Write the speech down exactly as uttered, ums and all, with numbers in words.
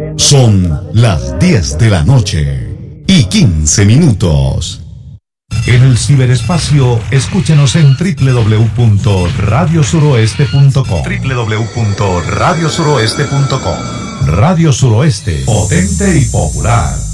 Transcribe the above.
Son las diez de la noche y quince minutos. En el ciberespacio, escúchenos en doble u doble u doble u punto radio suroeste punto com. doble u doble u doble u punto radio suroeste punto com. Radio Suroeste, potente y popular.